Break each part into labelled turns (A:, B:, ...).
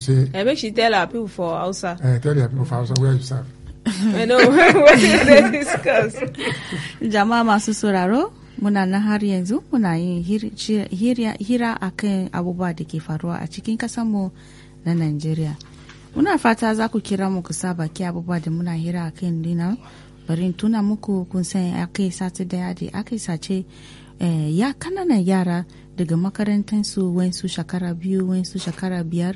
A: say.
B: Maybe she tell her people for Hausa.
A: Tell your people for Hausa where you serve.
B: I know what did they discuss.
C: Jama'a masu sauraro, muna nan har yanzu muna yin hira akan abubuwa da ke faruwa a cikin kasanmu na Najeriya. Muna fata za ku kira mu ku sa baki abubuwa da muna hira akan dina. Bari tuna muku kun san akai sati daya da akai sace ya kananan yara daga makarantansu wayansu shekara 2 wayansu shekara 5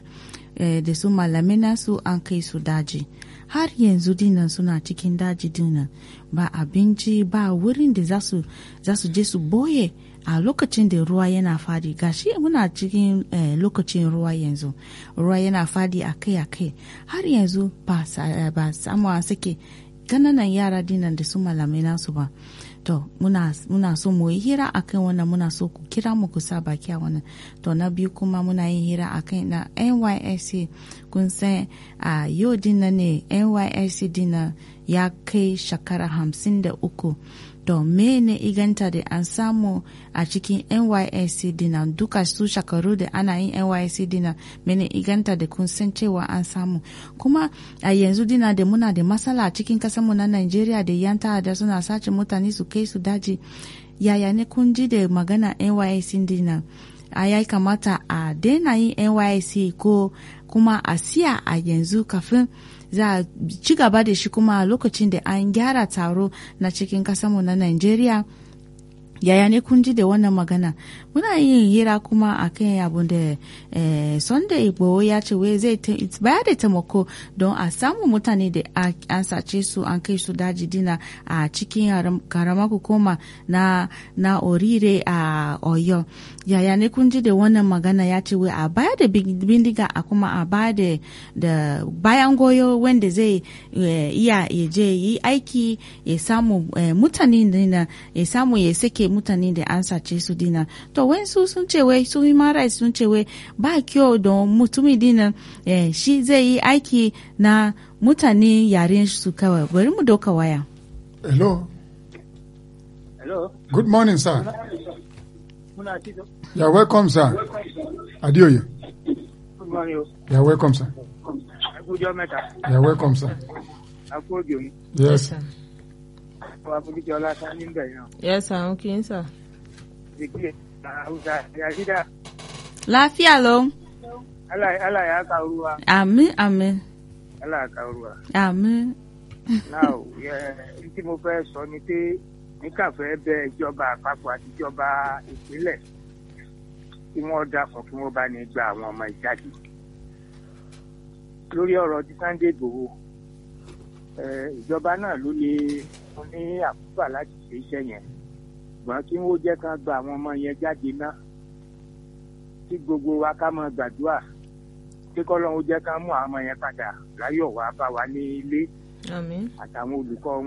C: da su malamai nasu an kai su daji. Har yanzu dinan suna cikin daji dinan ba abinci ba wurin da za su je su boye a lokacin da ruwa yana fadi. Gashi muna cikin lokacin ruwa yanzu, ruwa yana fadi akai-akai. Har yanzu ba samu a sake kananan yara dinan da su malamai nasu ba. To muna so mu yi hira akan wannan, muna so ku kira mu ku sa baki a wannan. To na biyu kuma muna yin hira akan na NYSC. Kun san a yau dinan ne NYSC dinan ya kai shekara 53. To mene iganta da an samu a cikin NYSC dinan duka su shekaru da ana yin NYSC dinan mene iganta da kun san cewa an samu. Kuma a yanzu dina da muna da matsala a cikin kasanmu na Najeriya da yan ta'adda suna sace mutane su kai su daji. Yaya ne kun ji da magana NYSC dinan? A ya kamata a daina yin NYSC ko kuma a siya a yanzu kafin za a ci gaba da shi kuma a lokacin da an gyara taro na cikin kasanmu na Najeriya. Yaya ne kun ji da wannan magana? Muna yin hira kuma a kan abun da Sunday Igboho ya ce wai zai baya da taimako don a samu mutane da an sace su an kai su daji dina a cikin karamar hukuma na Orire a Oyo. Yaya ne kun ji da wannan magana? Ya ce wai a baya da bindiga a kuma a baya da bayan goyo wanda zai iya ya je yi aiki ya samu mutane dina ya samu ya sake mutane da an sace su dina. To wayansu sun ce wai su human rights sun ce wai ba kyau don mutumi dina shi zai yi aiki na mutane yaren su kawai. Bari mu doka waya.
A: Hello.
D: Hello.
A: Good morning, sir. You're welcome, sir. Adioye.
D: Good morning.
A: You're welcome, sir. You're welcome, sir. Yes, sir.
B: Yes, sir. Okay, sir.
C: Lafiya lo.
D: Allah ya karuwa.
C: Amin, amin.
D: Allah ya karuwa.
C: Amin.
D: Now, tí mo fẹ́ sọ ni pé níkà fẹ́ bẹ̀ ìjọba àpapọ̀ àti ìjọba ìpínlẹ̀ kí wọ́n dákun kí wọ́n bá ní gba àwọn ọmọ ìjáde. Lórí ọ̀rọ̀ tí Sunday Igboho, ìjọba náà ló lè fún ní àkúfà láti ṣe iṣẹ́ yẹn. Ṣùgbọ́n kí wọ́n jẹ́ kán gba àwọn ọmọ yẹn jáde náà. Kí gbogbo wa ká máa gbàdúrà. Kí k'Ọlọ́run jẹ́ kán mú àwọn ọmọ yẹn padà láyọ̀ wá bá wa ní ilé.
B: Àmín.
D: Àtàwọn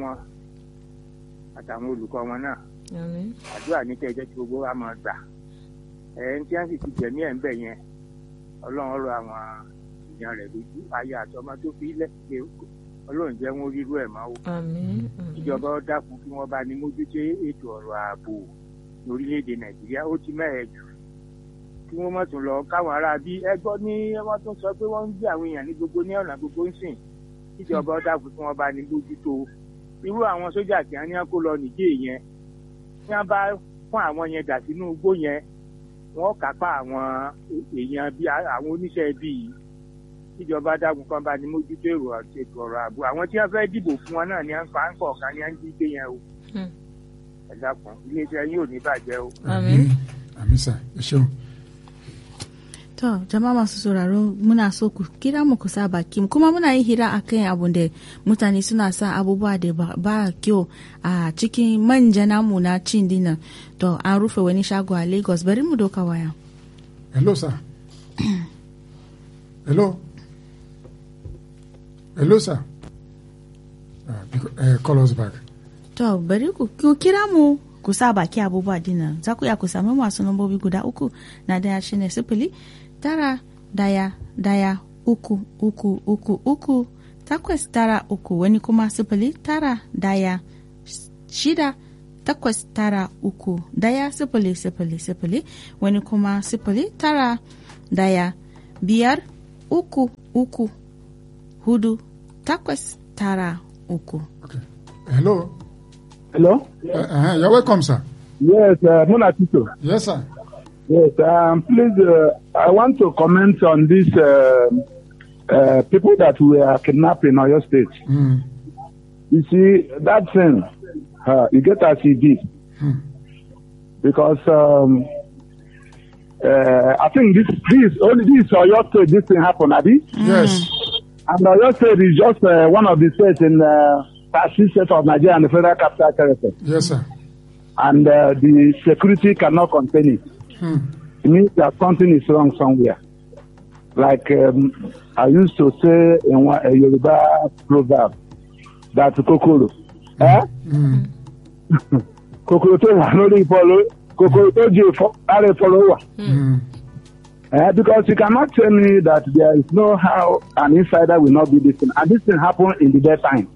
D: olùkọ́ wọn náà.
B: Àmín.
D: Àdúrà ní kẹ́ jẹ́ kí gbogbo wa máa gbà. Tí wọ́n sì ti jẹ̀mí ẹ̀ ń bẹ̀ yẹn, Ọlọ́run rọ àwọn èèyàn rẹ̀ lójú. Ayé àtọmọ tó fi lẹ́sìn Ọlọ́run jẹ́ wọn rírú ẹ̀ máa wò.
B: Àmín.
D: Ìjọba ó dákun kí wọ́n bá ní mójútó ètò ọ̀rọ̀ ààbò lórílẹ̀‐èdè Nàìjíríà. Ó ti mẹ́rẹ̀ jù. Kí wọ́n mọ̀ tún lọ káwọn ará bí ẹgbọ́ ní wọ́n tún sọ pé wọ́n ń gbé àwọn èèyàn ní gbogbo ní ọ̀nà gbogbo ń sìn. Ìjọba ó dákun kí wọ́n bá ní mójútó. Irú àwọn sójà tí wọ́n ní kó lọ Nìjẹ̀ yẹn, tí wọ́n bá fún àwọn yẹn dà sínú igbó yẹn, wọ́n kápá àwọn èèyàn bí àwọn oníṣẹ́ ibi yìí. Ìjọba dákun kan bá ní mójútó èrò àti ètò ọ̀rọ̀ ààbò. Àwọn tí wọ́n fẹ́ dìbò fún wọn náà ní à ń pa ń kọ̀ọ̀kan ní à ń jí gbé yẹn o. Ẹ dákun, iléeṣẹ́ yóò ní bàjẹ́ o.
B: Àmín.
A: Àmín, sir. Ẹ ṣeun.
C: To, jama'a masu sauraro muna so ku kira mu ku sa baki kuma muna yin hira akan abun da mutane suna sa abubuwa da ba kyau a cikin manja namu na cin dinan. To, an rufe wani shago a Lagos. Bari mu doka waya.
A: Hello, sir. Hello. Hello, sir. Call us back.
C: To, bari ku kira mu ku sa baki abubuwa dinan. Za ku iya ku sami masu nambobi guda 3 na daya shine 0-1-3-3-3-8-9-3 wani kuma 0-9-6-8-9-0-0-0 wani kuma 0-9-5-3-1-5-3-1 3 4 tara uku.
A: Okay. Hello.
E: Hello?
A: You're welcome, sir.
E: Yes, Muna Tito.
A: Yes, sir.
E: Yes, please, I want to comment on these people that were kidnapped in Oyo State. You see, that thing, you get as it is. Because I think this Oyo State, this thing happened, Abi?
A: Yes.
E: And Oyo State is just one of the states in the state of Nigeria and the Federal Capital Territory.
A: Yes, sir.
E: And the security cannot contain it. It means that something is wrong somewhere. Like I used to say in a Yoruba proverb, that kokoro. Kokoro to only follow. Kokoro to follow. Because you cannot tell me that there is no how an insider will not be this thing. And this thing happened in the daytime.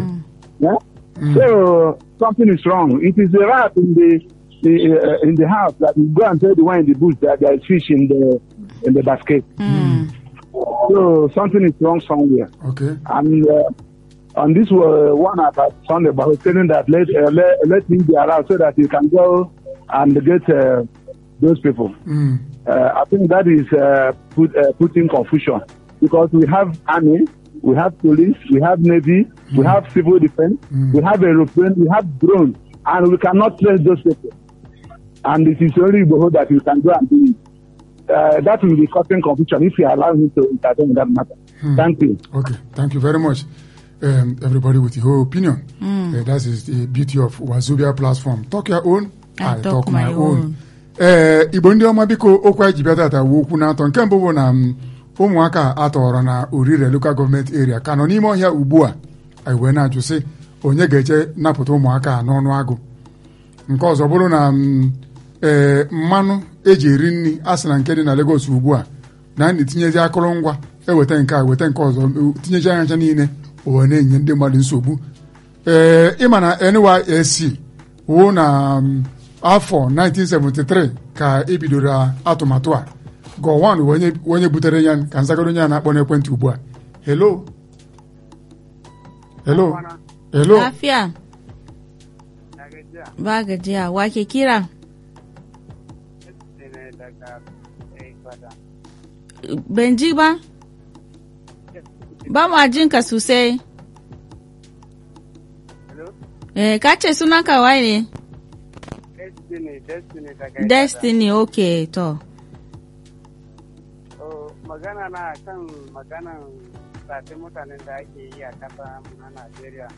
E: So something is wrong. It is a rat in the house that you go and tell the one in the bush that there is fish in the basket. So something is wrong somewhere.
A: Okay.
E: And on this one about Sunday, but was saying that let him be around so that you can go and get those people. I think that is putting confusion, because we have army, we have police, we have navy, we have civil defense, we have aeroplane, we have drones, and we cannot trace those people. And it is only Igboho that you can go and do it. That will be causing confusion if you allow him to intervene in that matter. Thank you.
A: Okay, thank you very much. Everybody with your opinion. That is the beauty of Wazobia platform. Talk your own, I talk my own. Igbo ndị ọma biko okwu anyị ji bịa tata wu okwu na-atọ nke mbụ bụ na ụmụaka atọrọ na Orire local government area ka nọ n'ime ọhịa ugbu a anyị wee na-ajụ sị onye ga-eche napụta ụmụaka n'ọnụ agụ. Nke ọzọ bụrụ na mmanụ eji eri nri a sị na nke dị na Lagos ugbu a na ndị tinyezi akụrụngwa eweta nke a weta nke ọzọ tinyechi anya niile o na-enye ndị mmadụ nsogbu. Ịma na NYSC wụ na afọ 1973 ka ebidoro atụmatụ a. Gọwan onye butere ya ka nzagoro onye a na-akpọ n'ekwentị ugbu a. Hello.
C: Lafiya. Ba gajiya, wa ke kira? Benji ba? Ba ma jin ka sosai. Ka ce sunan ka wai ne? Destiny, okay, to.
D: Magana na kan maganan sace mutanen da ake yi a kasa na Najeriya.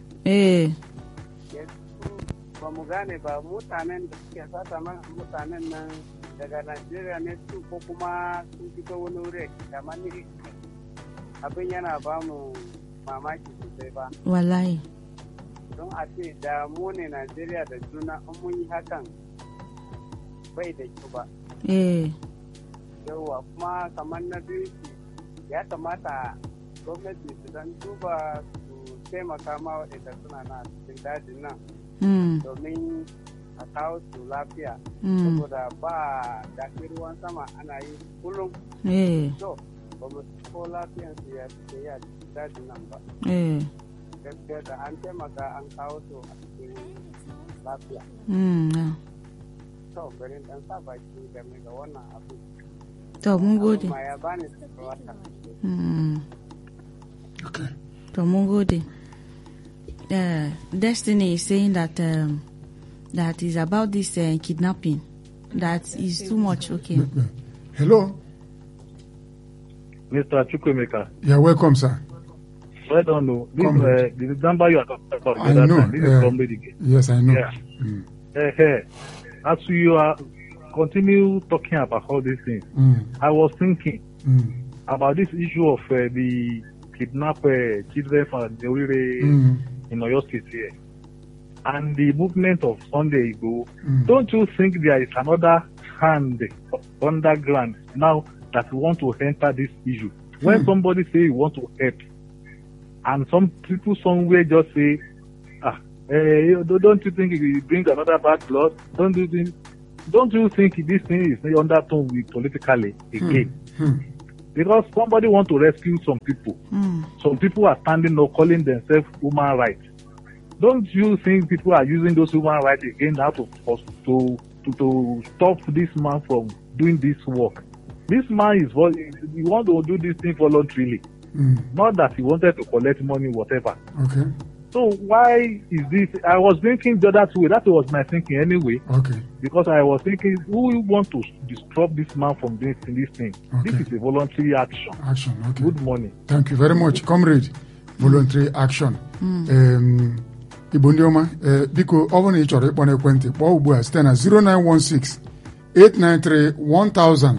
D: Ba mu gane ba mutanen da suke sata mana mutanen nan daga Najeriya ne su ko kuma sun fito wani wuri kamar ni abin yana ba mu mamaki sosai ba.
C: Wallahi.
D: Don a ce da mu ne Najeriya da juna an mun yi hakan bai da kyau ba. Yawwa kuma kamar na biyu ya kamata gwamnati su dan duba su taimaka ma waɗanda suna na cikin dajin nan domin a kawo su lafiya saboda ba daɗin ruwan sama ana yi kullum. So ba mu ko lafiyan su ya suke yi a cikin dajin nan ba. Gaskiya da an taimaka an kawo su a cikin lafiya. To bari dan sa baki game da wannan abu.
C: To mun gode.
A: Okay.
C: To mun gode. Destiny is saying that that is about this kidnapping. That is too much. Okay.
A: Hello.
F: Mr. Chukwemeka.
A: You're welcome, sir.
F: I don't know. This number you are talking about.
A: I know.
F: This is somebody again.
A: Yes, I know.
F: Yeah. As you are continue talking about all these things, I was thinking about this issue of the kidnapped children from the Orire in Oyo State here, and the movement of Sunday Igboho. Don't you think there is another hand underground now that want to enter this issue? When somebody say you want to help, and some people somewhere just say, don't you think it will bring another bad blood? Don't you think this thing is undertone with politically again? Because somebody want to rescue some people. Some people are standing up calling themselves human rights. Don't you think people are using those human rights again now to stop this man from doing this work? This man he want to do this thing voluntarily. Not that he wanted to collect money, whatever.
A: Okay.
F: So why is this? I was thinking the other way. That was my thinking anyway.
A: Okay.
F: Because I was thinking, who want to stop this man from doing this thing?
A: Okay.
F: This is a voluntary action.
A: Action. Okay.
F: Good morning.
A: Thank you very much, comrade. Voluntary action. Igbo ndị ọma, biko ọ bụrụ na ị chọrọ ịkpọ n'ekwentị kpọọ ugbu a site na 0916-893-1000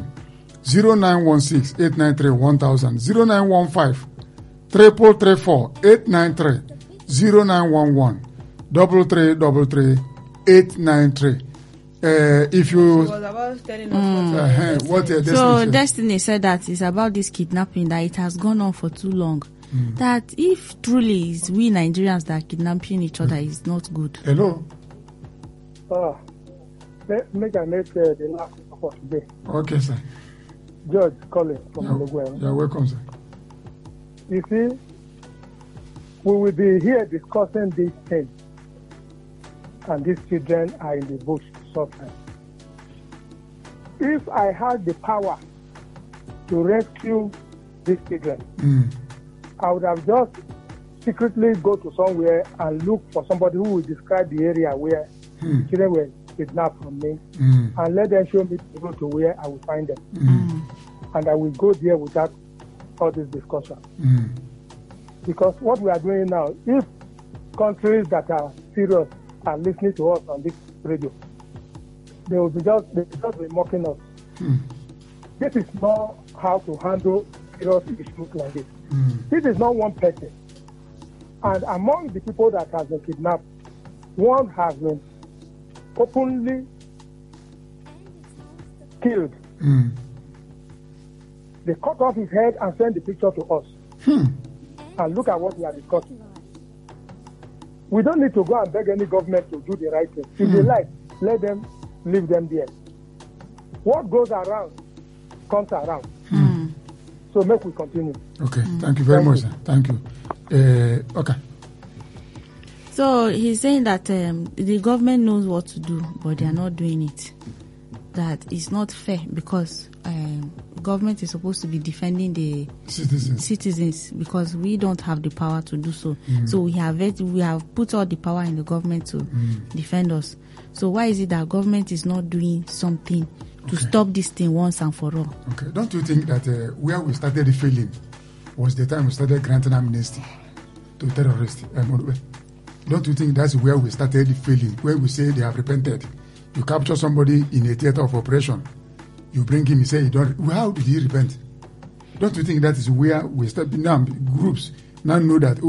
A: 0916-893-1000 0915-334-893 0911-333-893. If you
B: It was about telling us
A: what Destiny
C: So
A: said.
C: Destiny said that it's about this kidnapping, that it has gone on for too long. That if truly it's we Nigerians that are kidnapping each other is not good.
A: Hello.
G: Make I make the last for today.
A: Okay, sir.
G: George calling from Uruguay.
A: You're welcome, sir.
G: You see, we will be here discussing these things, and these children are in the bush suffering. If I had the power to rescue these children, I would have just secretly go to somewhere and look for somebody who will describe the area where children were kidnapped from me, and let them show me the road to where I will find them. And I will go there without all this discussion. Because what we are doing now, if countries that are serious are listening to us on this radio, they will be just be mocking us. This is not how to handle serious issues like this. This is not one person. And among the people that have been kidnapped, one has been openly killed. They cut off his head and sent the picture to us. And look at what we are discussing. We don't need to go and beg any government to do the right thing. If they like, let them leave them there. What goes around comes around. So make we continue.
A: Okay, thank you very much, sir. Thank you. Okay.
C: So he's saying that the government knows what to do, but they are not doing it. That it's not fair because government is supposed to be defending the citizens because we don't have the power to do so. So we have put all the power in the government to defend us. So why is it that government is not doing something to stop this thing once and for all?
A: Okay. Don't you think that where we started failing was the time we started granting amnesty to terrorists? Don't you think that's where we started failing, where we say they have repented? You capture somebody in a theater of operation, you bring him, you say, how did he repent? Don't you think that is where we start? Now groups now know that,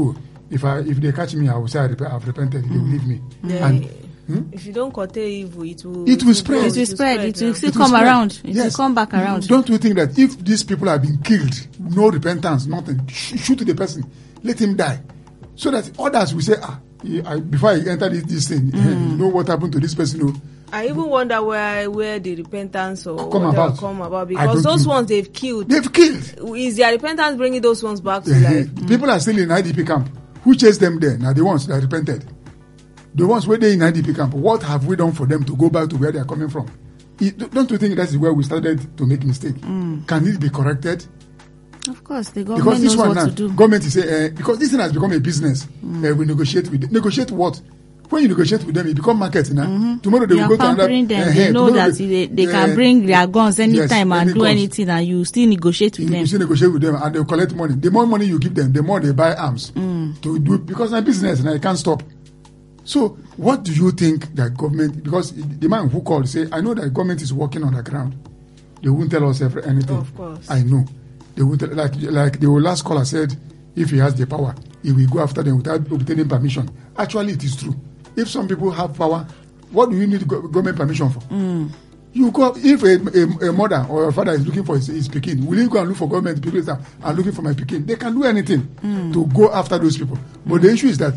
A: if they catch me, I will say I've repented, they will leave me. And
B: if you don't curtail evil, it will
A: spread.
C: It will spread. It will still come around. It will come back around.
A: Don't you think that if these people have been killed, no repentance, nothing, shoot the person, let him die, so that others will say, before I enter this thing, you know what happened to this person?
B: I even wonder where the repentance or
A: come about
B: because those ones they've killed. Is their repentance bringing those ones back to life?
A: People are still in IDP camp. Who chased them there? Now the ones that repented. The ones where they in IDP camp. What have we done for them to go back to where they are coming from? Don't you think that is where we started to make mistake? Can it be corrected?
C: Of course, the government knows what to do.
A: Government is because this thing has become a business. We negotiate with them. Negotiate what? When you negotiate with them, it become market now. Tomorrow they will go to another.
C: Them. They know that they can bring their guns anytime and do anything, and you still negotiate with them.
A: You still negotiate with them, and they collect money. The more money you give them, the more they buy arms to do, because it's business and I can't stop. So, what do you think that government? Because the man who called say, I know that government is working on the ground. They won't tell us anything.
B: Of course,
A: I know. They won't like the last caller said. If he has the power, he will go after them without obtaining permission. Actually, it is true. If some people have power, what do you need government permission for? You go, if a mother or a father is looking for his pikin, will you go and look for government people and looking for my pikin? They can do anything to go after those people. But the issue is that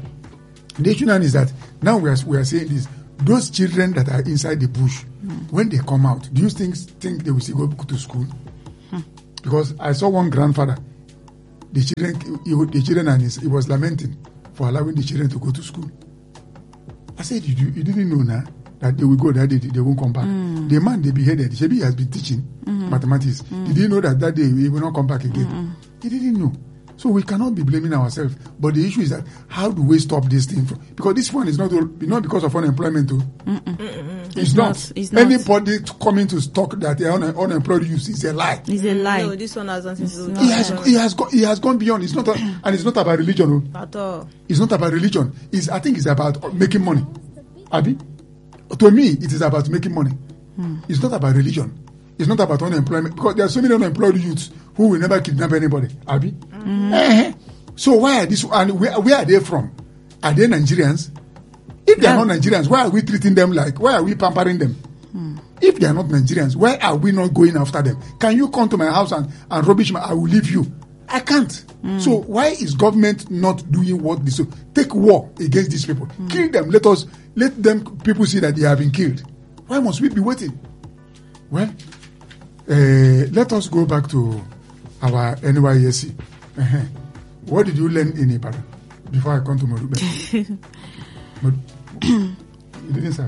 A: now we are saying this: those children that are inside the bush, when they come out, do you think they will still go to school? Because I saw one grandfather, the children and he was lamenting for allowing the children to go to school. I said, you didn't know now that they will go, that they won't come back. The man they beheaded, Shebi has been teaching mathematics. Did he know that day he will not come back again? He didn't know. So we cannot be blaming ourselves. But the issue is that how do we stop this thing? Because this one is not because of unemployment too. It's not. Anybody coming to talk that they are unemployed youth is a lie.
C: It's a lie.
B: No, this one has nothing to do with
A: He has gone beyond. It's not, and it's not about religion.
B: at all.
A: It's not about religion. I think it's about making money. Abi? To me, it is about making money. It's not about religion. It's not about unemployment. Because there are so many unemployed youths who will never kidnap anybody. Abi? So why are this? And where are they from? Are they Nigerians? If they are not Nigerians, why are we treating them like? Why are we pampering them? If they are not Nigerians, why are we not going after them? Can you come to my house and rubbish me? I will leave you. I can't. So why is government not doing what this? Take war against these people. Kill them. Let them people see that they have been killed. Why must we be waiting? Well, let us go back to our NYSC. What did you learn in Ibadan before I come to Morube? You didn't say.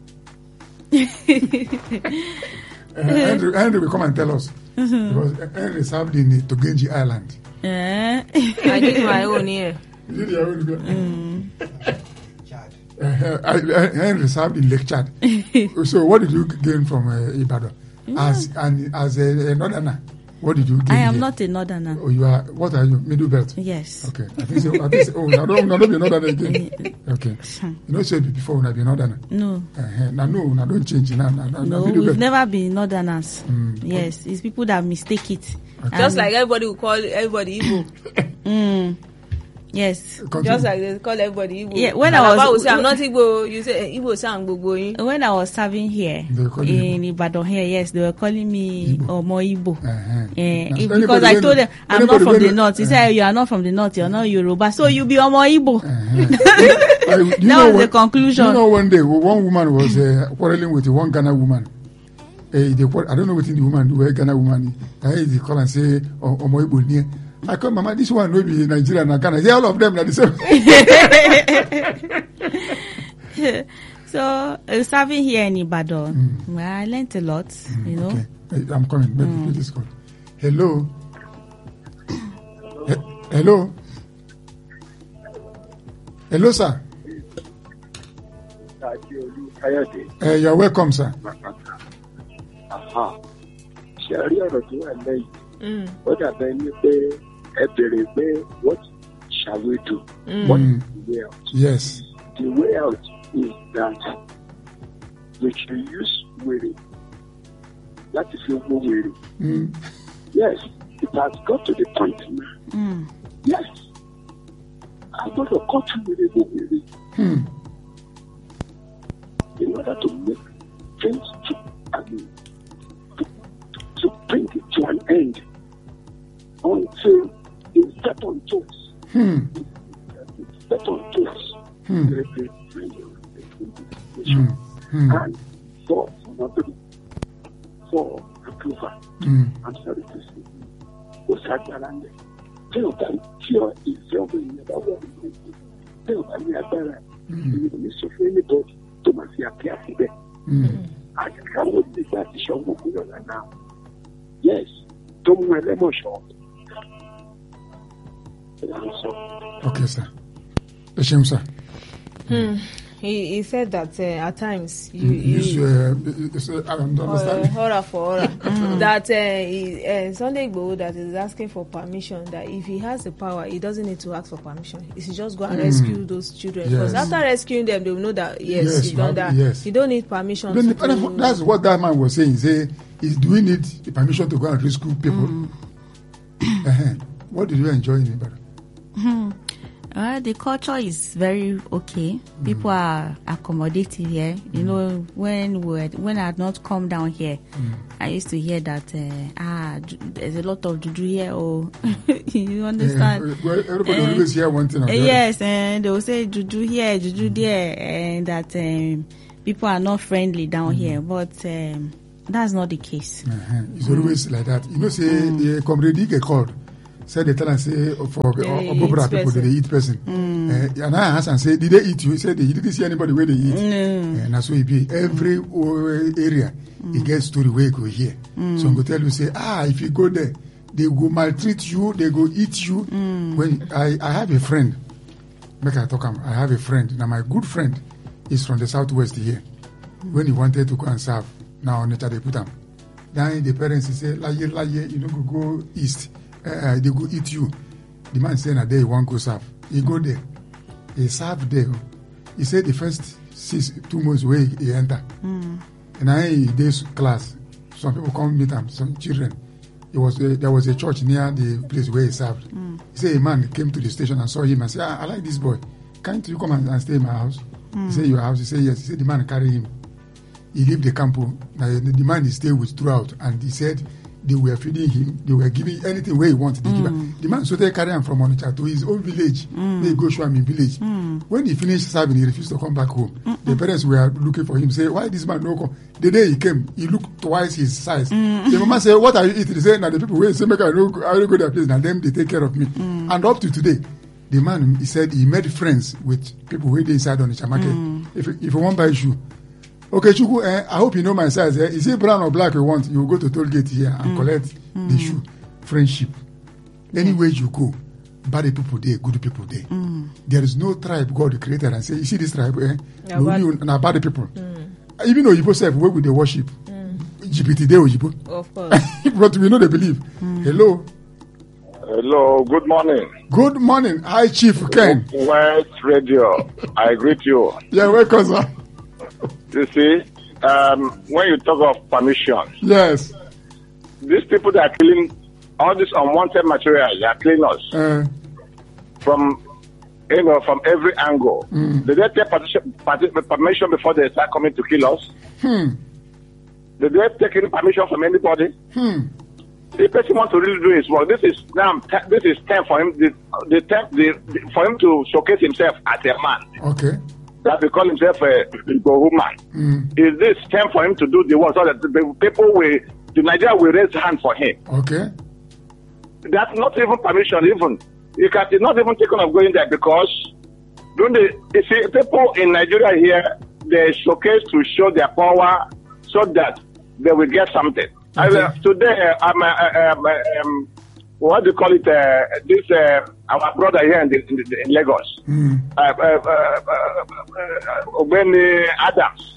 A: Henry will come and tell us. Because Henry served in Togenji Island.
B: I did my own here.
A: You did your own Henry served in Lake Chad. So what did you gain from Ibadan? As a northerner, what did you gain?
C: I am
A: here?
C: not a northerner.
A: Oh, you are. What are you? Middle belt.
C: Yes.
A: Okay. I think so. I don't be northerner again. Okay. You know, said before when I be northerner.
C: No.
A: Now don't change.
C: No, we've never been northerners. Yes, it's people that mistake it.
A: Okay.
B: Just like everybody will call everybody Igbo.
C: Yes.
A: Continue.
B: Just like they call everybody Igbo.
C: Yeah, when I was
B: say I'm not Igbo, you say Igbo sound Gbogbo.
C: When I was serving here in Ibadan here, yes, they were calling me Omo Igbo. Because I told them I'm not from the north. He said, you are not from the north, you're not Yoruba, so you be Omo Igbo. That was the conclusion.
A: You know, one day one woman was quarreling with one Ghana woman. I don't know what the woman, where Ghana woman, they call and say Omo Igbo near. I call Mama, this one will be Nigerian and Ghana. Yeah, all of them are the same.
C: So, serving here in Ibadan, well, I learned a lot, you know.
A: Okay. I'm coming. Maybe this call. Hello. Hello. Hello, sir. You're welcome, sir.
H: What shall we do? What is the way out?
A: Yes.
H: The way out is that we should use weary. That is your weary. Yes, it has got to the point now. Yes. I'm going to cut you with a weary. In order to make things to bring it to an end until it's set on toes. It's set on toes. And for approval. I'm sorry to say. Osagalande. Tell them cure is serving never one. Tell them we are better. You will suffer anybody to make you appear today. I cannot be that to show you now. Yes. Don't let them show.
A: Okay, sir. Shame, sir.
B: He said that at times
A: I don't understand.
B: horror for horror. That Sunday Igboho that is asking for permission, that if he has the power, he doesn't need to ask for permission. He should just go and rescue those children. Because after rescuing them, they will know that yes, you've done that.
A: Yes.
B: You don't need permission.
A: That's what that man was saying. Do we need the permission to go and rescue people? What did you enjoy in Ibadan?
C: The culture is very okay. People are accommodating here. You know, when I had not come down here, I used to hear that there's a lot of juju here. Or you understand?
A: Well, everybody always hear one thing.
C: Yes, and they will say juju here, juju there, and that people are not friendly down here. But that's not the case.
A: It's always like that. You know, say the comrade Ike called. Said they tell and say for Obobra people they eat person. And I asked and say, did they eat you? He said he didn't see anybody where they eat. And that's why he be every area he gets story where he go here. So I'm gonna tell you, say, if you go there, they go maltreat you, they go eat you. When I have a friend, make I talk. I have a friend. Now my good friend is from the southwest here. When he wanted to go and serve, now on they put him. Then the parents say, lie, you know, go east. They go eat you. The man saying that day he won't go serve. He go there. He serve there. He said the first 2 months where he enter. And I this class. Some people come meet him, some children. There was a church near the place where he served. He said a man came to the station and saw him and said, I like this boy. Can't you come and stay in my house? He said, your house? He said, yes. He said the man carry him. He left the camp. The man he stayed with throughout, and he said they were feeding him, they were giving anything where he wanted. The man so they carry him from Onitsha to his own village. They go show him in village. When he finished serving, he refused to come back home. The parents were looking for him, say, why this man no come? The day he came, he looked twice his size. The mama said, what are you eating? He said, now the people wait, say, make I don't go their place, now them they take care of me. And up to today, the man, he said he made friends with people who they inside Onitsha market. If you want to buy shoe, okay, Chuku, I hope you know my size. Is it brown or black you want? You go to toll gate here and collect the shoe. Friendship. Anywhere you go, bad people there, good people there. There is no tribe God created and say, you see this tribe, now bad people. Even though you say where would they worship? GPT there, Ojibo.
B: Of course.
A: But we know they believe. Hello.
I: Hello, good morning.
A: Good morning. Hi, Chief Ken.
I: West Radio. I greet you.
A: Yeah, welcome, sir.
I: You see, when you talk of permission,
A: yes,
I: these people that are killing all this unwanted material, they are killing us from every angle. Did they take permission before they start coming to kill us? Did they take any permission from anybody? The person wants to really do his work. This is time for him. For him to showcase himself as a man.
A: Okay.
I: That he call himself a woman. Is this time for him to do the work so that the Nigeria will raise hand for him?
A: Okay.
I: That's not even permission. It's not even taken of going there because people in Nigeria here, they showcase to show their power so that they will get something. Okay. Today, what do you call it? Our brother here in Lagos, Obeni Adams.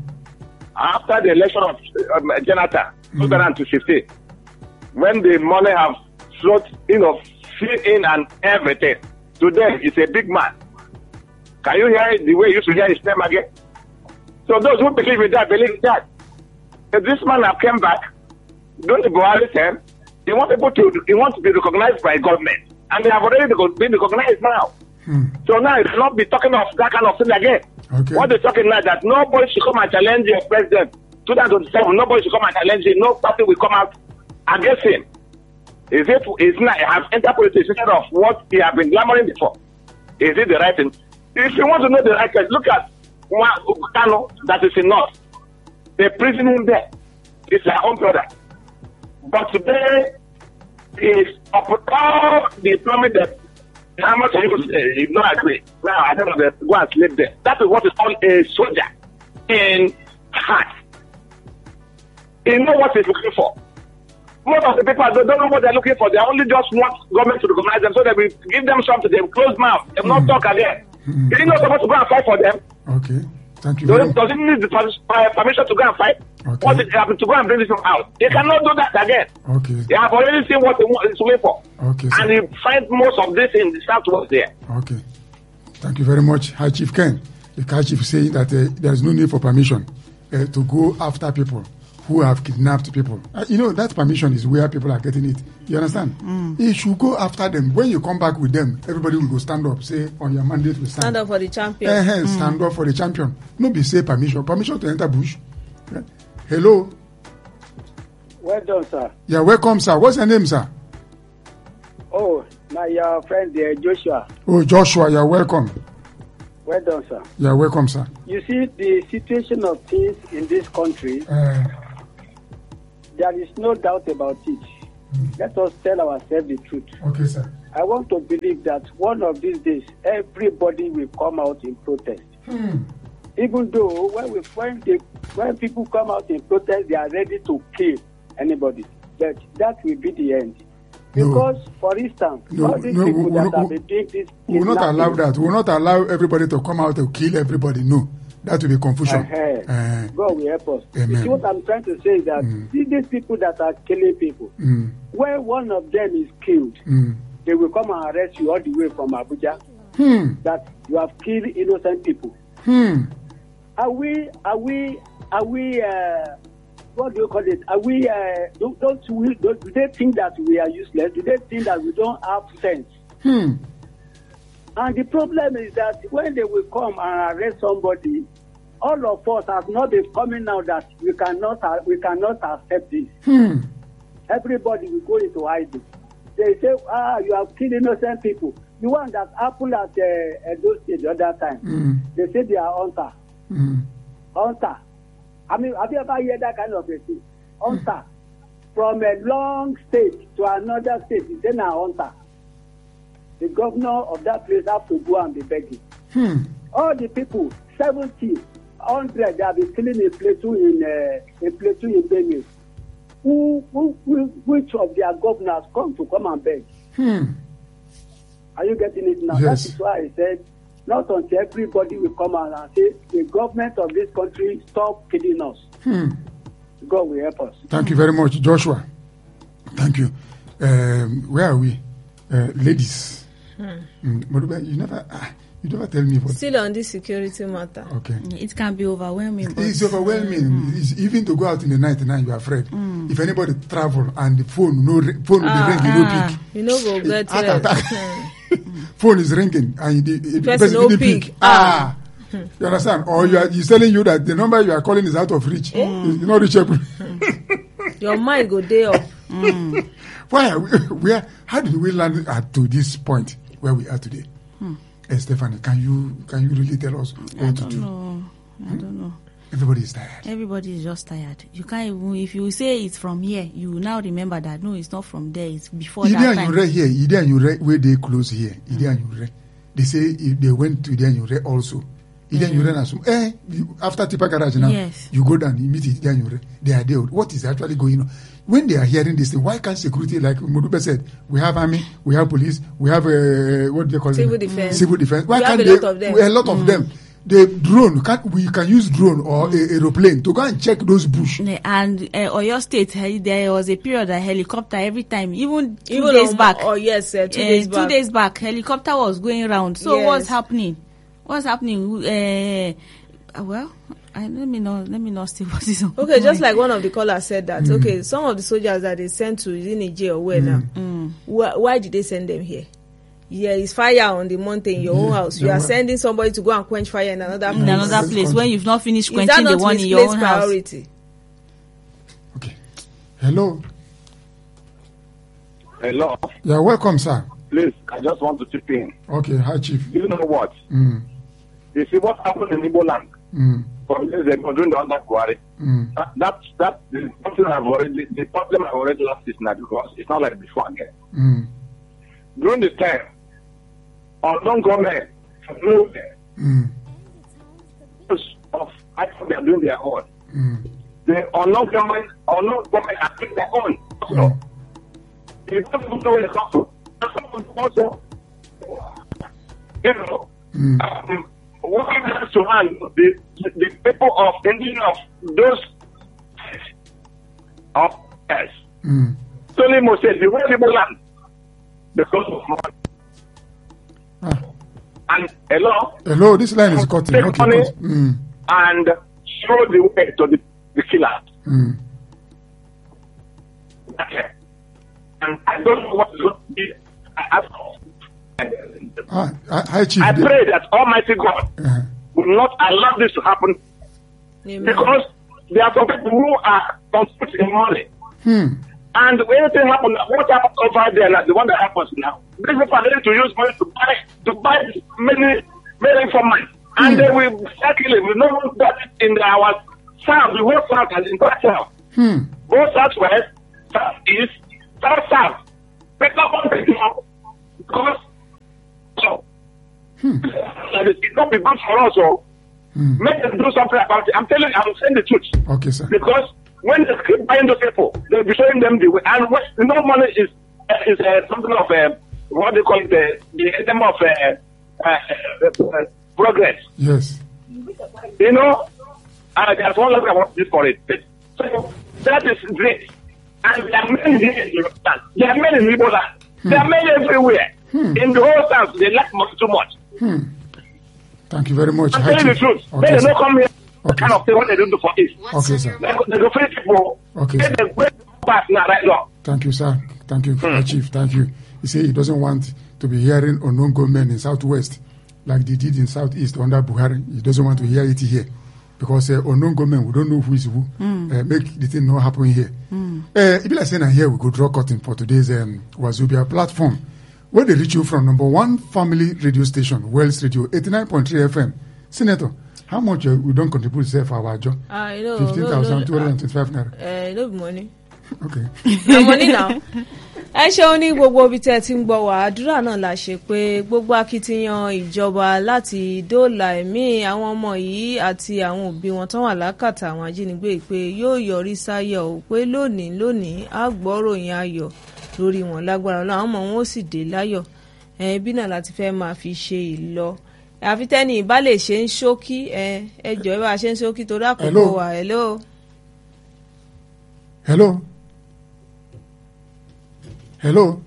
I: After the election of Jonathan, 2015, when the money have flowed, fill in and everything. Today, he's a big man. Can you hear the way you used to hear his name again? So those who believe in that, believe in that. If this man have come back, don't the Buhari say, he wants to be recognized by government. And they have already been recognized now. So now it will not be talking of that kind of thing again.
A: Okay.
I: What they're talking now that nobody should come and challenge your president. 2027, nobody should come and challenge him. No party will come out against him. Is not have entered politics instead of what he has been clamoring before? Is it the right thing? If you want to know the right thing, look at Kano that is in North. They prison him there. It's their own brother. But today is all the promise that how much you not agree. Now I don't know go and sleep there. That is what is called a soldier in heart. He know what he's looking for. Most of the people don't know what they're looking for. They only just want government to recognize them so that we give them something. They close mouth. They will not talk again. Is not supposed to go and fight for them?
A: Okay. Thank you.
I: Does it need the permission to go and fight?
A: Okay.
I: What it happened to go and bring this out? They cannot do that again.
A: Okay.
I: They have already seen what it's waiting for.
A: Okay. Sir.
I: And you find most of this in the southwest there.
A: Okay. Thank you very much, High Chief Ken. The High Chief is saying that there is no need for permission to go after people who have kidnapped people. That permission is where people are getting it. You understand? You should go after them. When you come back with them, everybody will go stand up. Say, on your mandate, we stand.
B: Stand up for the champion.
A: Stand up for the champion. No be say permission. Permission to enter bush. Yeah. Hello.
J: Well done, sir.
A: Yeah, welcome, sir. What's your name, sir?
J: Oh, my friend Joshua.
A: Oh, Joshua, you're welcome.
J: Well done, sir.
A: You're welcome, sir.
J: You see, the situation of things in this country there is no doubt about it. Let us tell ourselves the truth.
A: Okay, sir.
J: I want to believe that one of these days, everybody will come out in protest. Even though when people come out in protest, they are ready to kill anybody. But that will be the end. Because, for instance, all these people that have been doing this...
A: We will not allow that. We will not allow everybody to come out to kill everybody. No. That will be confusion.
J: God will help us.
A: Amen.
J: You see what I'm trying to say is that these people that are killing people, when one of them is killed, they will come and arrest you all the way from Abuja. That you have killed innocent people. Are we what do you call it? Are we do they think that we are useless? Do they think that we don't have sense? And the problem is that when they will come and arrest somebody, all of us have not been coming now that we cannot accept this. Everybody will go into hiding. They say, you have killed innocent people. The one that happened at Edo State the other time, they say they are hunter. Hunter. I mean, have you ever heard that kind of a thing? Hunter. From a long state to another state, they say now hunter. The governor of that place have to go and be begging. All the people, 70, 100, they have been killing a platoon in Benue. Which of their governors come and beg? Are you getting it now?
A: Yes.
J: That is why I said, not until everybody will come out and say, the government of this country stop killing us. God will help us.
A: Thank you very much, Joshua. Thank you. Where are we? Ladies. You never tell me what.
B: Still on this security matter.
A: Okay.
C: It can be overwhelming.
A: It's overwhelming. It's even to go out in the night now, you are afraid. If anybody travel and the phone will be ringing, no pick.
B: You know, go get
A: phone is ringing and the
B: person no pick.
A: You understand? Or he's telling you that the number you are calling is out of reach. It's not reachable.
B: Your mind go day up.
A: How did we land to this point where we are today? Stephanie, can you really tell us what to do?
C: I don't know.
A: Everybody is tired.
C: Everybody is just tired. You can't even, if you say it's from here, you will now remember that no, it's not from there. It's before that time.
A: Ide and Ure, where they close here. Ide and Ure. They say if they went to Ide and Ure also. Ide and Ure after Tipa Garage now, you go down, you meet Ide and Ure. They are there. What is actually going on? When they are hearing this thing, why can't security, like Mudube said, we have army, we have police, we have what do they call
B: Civil
A: it?
B: Defense.
A: Civil defense. Why can't
B: a lot of them?
A: A lot of them. The drone, we can use drone or aeroplane to go and check those bush.
C: And Oyo State, there was a period that helicopter every time, even 2 days back.
B: Oh yes, 2 days back.
C: 2 days back, helicopter was going around. So what's happening? What's happening? Well, let me not see what is on.
B: Okay, just like one of the callers said that. Okay, some of the soldiers that they sent to Niger or where now? Why did they send them here? Yeah, it's fire on the mountain in your own house. You are sending somebody to go and quench fire in another place.
C: In another place when you've not finished quenching the one in your own
B: priority?
C: House.
A: Okay. Hello.
I: Hello.
A: Yeah, welcome, sir.
I: Please, I just want to chip in.
A: Okay, hi, Chief.
I: You know what? You see what happened in Igbo land? From years ago during the under Buhari. That is something the problem I've already lost is now because it's not like before again. During the time, unknown government from nowhere, of I think they are doing their own. The unknown government are doing their own. So, you don't even know where they come from. Also, you know, working hands to hand, the people of India, of those of yes. Tony Moses, the valuable land because of money. And hello,
A: this line is cutting.
I: Take money and show the way to the killer. Okay. And I don't know what is going to be.
A: Hi, Chief.
I: I pray that Almighty God will not allow this to happen. Amen. Because there are some people who are consumed in money. And when anything happens, what happens over there, like the one that happens now, these people are ready to use money to buy many informants. And they will circulate with no one that in our south, the whole south and in that south. both southwest, southeast, south. Better country now. Because it's not be good for us. So make them do something about it. I'm saying the truth.
A: Okay, sir.
I: Because when they keep buying those people, they'll be showing them the way. And money is something of what they call it, the item of progress.
A: Yes.
I: You know, there's one level I want this for it. So that is great. And there are many in European. There are many in Igbo land. There are many everywhere. In the whole South, they lack money too much.
A: Thank you very much.
I: I'm telling you the truth.
A: Okay,
I: they don't come here. Kind of thing what they do for it.
A: Okay, sir.
I: They go free people.
A: Okay, sir.
I: They go back now, right now.
A: Thank you, sir. Thank you, Chief. Thank you. He said he doesn't want to be hearing unknown gunmen in Southwest like they did in Southeast under Buhari. He doesn't want to hear it here because unknown gunmen, we don't know who is who. Make the thing not happen here. It be like saying here we go draw curtain for today's Wazobia platform. Where they reach you from number one family radio station, Wells Radio, 89.3 FM. Senator, how much we don't contribute for our job? 15,225 naira.
B: No money.
A: Okay.
B: No money now. Ẹ ṣeun ní gbogbo ibi tẹ́ ti ń gbọ́ wá àdúrà náà la ṣe pé gbogbo akitiyan ìjọba láti dóòlà ẹ̀mí àwọn ọmọ yìí àti àwọn òbí wọn tán wà lákàtà àwọn ajínigbé pé yóò yọrí sáyọ̀ ò pé lónìí á gbọ́ròyìn ayọ̀ lórí wọn lágbára Ọlọ́run àwọn ọmọ wọn ó sì dé láyọ̀ ẹbí náà láti fẹ́ máa fi ṣe ìlọ àfi tẹ́ni ìbá lè ṣe ń ṣókí ẹjọ́ ìbá ṣe ń ṣókí torí àkókò wa.
A: Hello.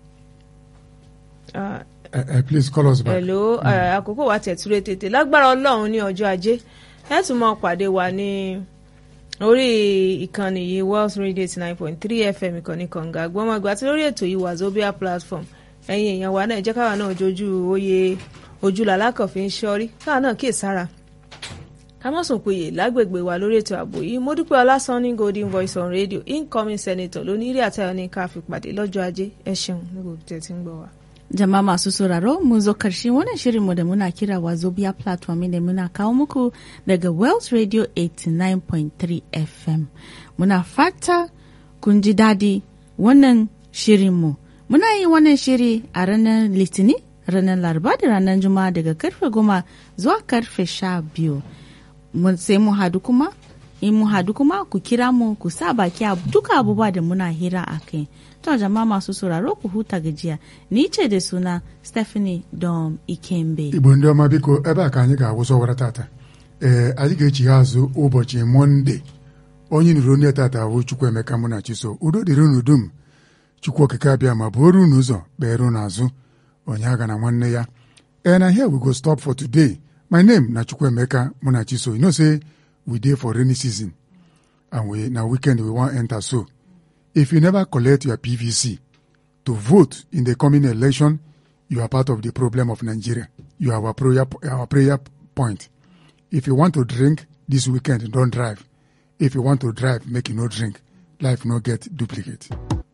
A: Please call us back.
B: Hello. Àkókò wa tẹ̀túrẹ́ tètè lágbára Ọlọ́run ní ọjọ́ ajé ẹ tún máa pàdé wa ní orí ìkànnì yìí Wells Radio 89.3 FM ìkànnì kànga gbọ́mọgbà àti lórí ètò yìí Wazobia platform ẹ̀yin èèyàn wa náà jẹ́ káwa náà ojú oyè ojúlàlá kan fi ń ṣọ́rí káwa náà kíyè sára ká má sùn péye lágbègbè wa lórí ètò ààbò yìí mo dúpẹ́ Ọlásán ní Golden Voice on Radio incoming senator lónìí rí àtàwọn ní ká fi pàdé lọ́jọ́ ajé ẹ ṣeun ní gbogbo tẹ̀ tí ń gbọ́ wa.
C: Jama'a masu sauraro mun zo karshen wannan shirinmu da muna kira Wazobia platform da muna kawo muku daga Wells Radio 89.3 FM. Muna fata kun ji daɗi wannan shirinmu. Muna yin wannan shiri a ranar Litini, ranar Laraba da ranar Juma'a daga karfe 10 zuwa karfe 12. Sai mu hadu kuma, in mu hadu kuma ku kira mu ku sa baki a duka abubuwa da muna hira a kai. To jama'a masu sauraro ku huta gajiya. Ni ce da suna Stephanie Dom Ikembe.
A: Igbo ndị ọma biko ebe a ka anyị ga-awụsọ wara tata. Anyị ga-echi azụ ụbọchị Mọnde. Onye nụrụ onye tata bụ Chukwuemeka Munachiso. Udo dịrị unu dum. Chukwu okike abịa ma buoro unu ụzọ kpeere unu azụ. Onye agha na nwanne ya. And here we go stop for today. My name na Chukwuemeka Munachiso. You know say we dey for rainy season. And na weekend we wan enter so. If you never collect your PVC to vote in the coming election, you are part of the problem of Nigeria. You are our prayer point. If you want to drink this weekend, don't drive. If you want to drive, make you no drink. Life no get duplicate.